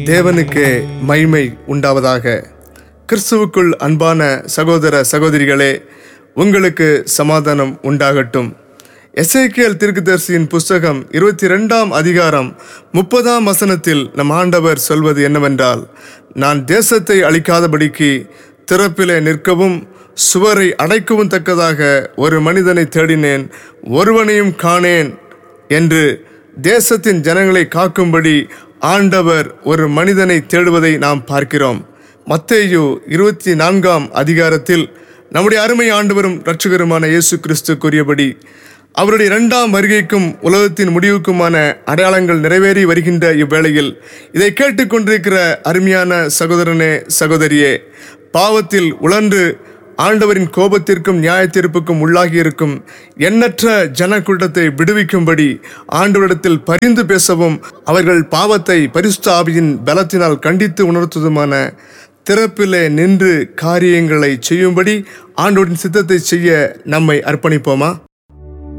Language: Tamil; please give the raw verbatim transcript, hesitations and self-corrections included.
தேவனுக்கே மகிமை உண்டாவதாக. கிறிஸ்துவுக்குள் அன்பான சகோதர சகோதரிகளே, உங்களுக்கு சமாதானம் உண்டாகட்டும். எசேக்கியேல் தீர்க்கதரிசியின் புஸ்தகம் இருபத்தி ரெண்டாம் அதிகாரம் முப்பதாம் வசனத்தில் நம் ஆண்டவர் சொல்வது என்னவென்றால், நான் தேசத்தை அழிக்காதபடிக்கு திறப்பிலே நிற்கவும் சுவரை அடைக்கவும் தக்கதாக ஒரு மனிதனை தேடினேன், ஒருவனையும் காணேன் என்று தேசத்தின் ஜனங்களை காக்கும்படி ஆண்டவர் ஒரு மனிதனை தேடுவதை நாம் பார்க்கிறோம். மத்தேயு இருபத்தி நான்காம் அதிகாரத்தில் நம்முடைய அருமை ஆண்டவரும் இரட்சகருமான இயேசு கிறிஸ்து கூறியபடி அவருடைய இரண்டாம் வருகைக்கும் உலகத்தின் முடிவுக்குமான அடையாளங்கள் நிறைவேறி வருகின்ற இவ்வேளையில் இதை கேட்டுக்கொண்டிருக்கிற அருமையான சகோதரனே, சகோதரியே, பாவத்தில் உழன்று ஆண்டவரின் கோபத்திற்கும் நியாய தீர்ப்புக்கும் உள்ளாகி இருக்கும் எண்ணற்ற ஜனக்கூட்டத்தை விடுவிக்கும்படி ஆண்டவரிடத்தில் பரிந்து பேசவும் அவர்கள் பாவத்தை பரிசுத்த ஆவியின் பலத்தினால் கண்டித்து உணர்த்துவதுமான திறப்பிலே நின்று காரியங்களை செய்யும்படி ஆண்டவரின் சித்தத்தை செய்ய நம்மை அர்ப்பணிப்போமா?